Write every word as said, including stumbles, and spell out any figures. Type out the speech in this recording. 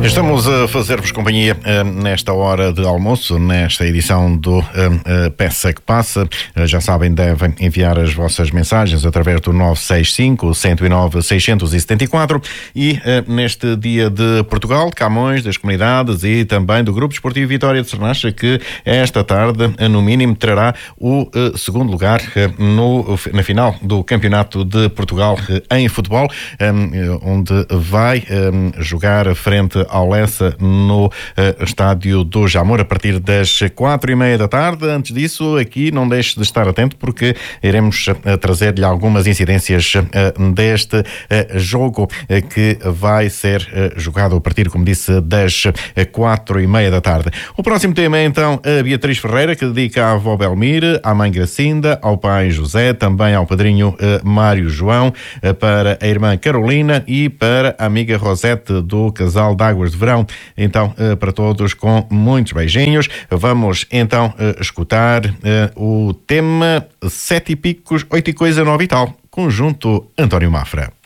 Estamos a fazer-vos companhia uh, nesta hora de almoço, nesta edição do uh, uh, Peça que Passa. Uh, já sabem, devem enviar as vossas mensagens através do nove seis cinco, um zero nove, seis sete quatro e uh, neste dia de Portugal, de Camões, das comunidades e também do Grupo Desportivo Vitória de Sernacha, que esta tarde, uh, no mínimo, trará o uh, segundo lugar uh, no, na final do Campeonato de Portugal uh, em futebol, um, onde vai um, jogar frente ao Lessa no uh, estádio do Jamor a partir das quatro e meia da tarde. Antes disso, aqui não deixe de estar atento, porque iremos uh, trazer-lhe algumas incidências uh, deste uh, jogo uh, que vai ser uh, jogado a partir, como disse, das uh, quatro e meia da tarde. O próximo tema é então a Beatriz Ferreira, que dedica à avó Belmire, à mãe Gracinda, ao pai José, também ao padrinho uh, Mário João, uh, para a irmã Carolina e para a amiga Rosete do casal de Águas de Verão. Então, para todos, com muitos beijinhos. Vamos então escutar o tema Sete e Picos, Oito e Coisa, Nove e Tal, conjunto António Mafra.